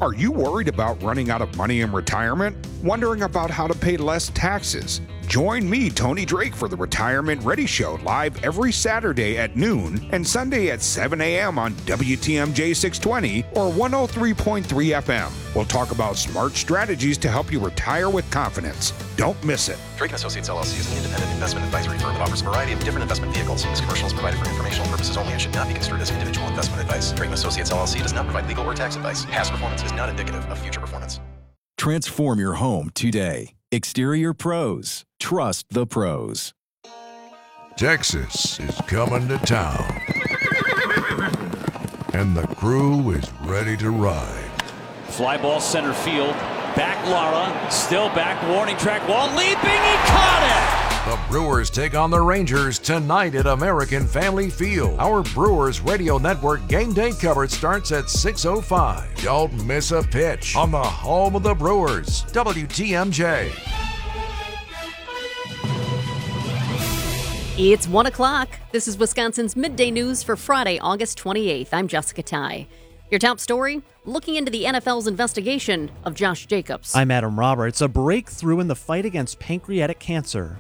Are you worried about running out of money in retirement? Wondering about how to pay less taxes? Join me, Tony Drake, for the Retirement Ready Show live every Saturday at noon and Sunday at 7 a.m. on WTMJ 620 or 103.3 FM. We'll talk about smart strategies to help you retire with confidence. Don't miss it. Drake & Associates LLC is an independent investment advisory firm that offers a variety of different investment vehicles. This commercial is provided for informational purposes only and should not be construed as individual investment advice. Drake & Associates LLC does not provide legal or tax advice. Past performance is not indicative of future performance. Transform your home today. Exterior Pros. Trust the pros. Texas is coming to town. And the crew is ready to ride. Fly ball center field. Back Lara. Still back. Warning track wall. Leaping. He caught it. The Brewers take on the Rangers tonight at American Family Field. Our Brewers Radio Network game day coverage starts at 6:05. Don't miss a pitch on the home of the Brewers, WTMJ. It's 1 o'clock. This is Wisconsin's Midday News for Friday, August 28th. I'm Jessica Ty. Your top story, looking into the NFL's investigation of Josh Jacobs. I'm Adam Roberts. A breakthrough in the fight against pancreatic cancer.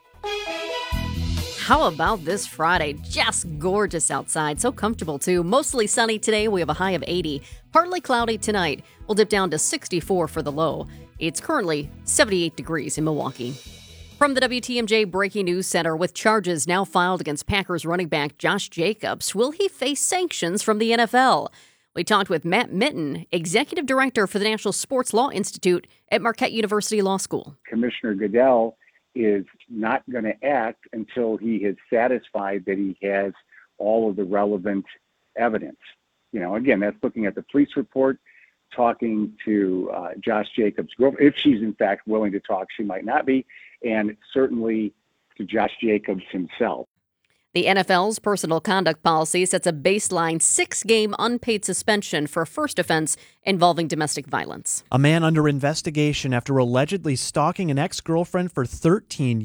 How about this Friday? Just gorgeous outside. So comfortable, too. Mostly sunny today. We have a high of 80. Partly cloudy tonight. We'll dip down to 64 for the low. It's currently 78 degrees in Milwaukee. From the WTMJ Breaking News Center, with charges now filed against Packers running back Josh Jacobs, will he face sanctions from the NFL? We talked with Matt Mitten, Executive Director for the National Sports Law Institute at Marquette University Law School. Commissioner Goodell is not going to act until he is satisfied that he has all of the relevant evidence. You know, again, that's looking at the police report, talking to Josh Jacobs' girlfriend. If she's in fact willing to talk, she might not be, and certainly to Josh Jacobs himself. The NFL's personal conduct policy sets a baseline 6-game unpaid suspension for a first offense involving domestic violence. A man under investigation after allegedly stalking an ex-girlfriend for 13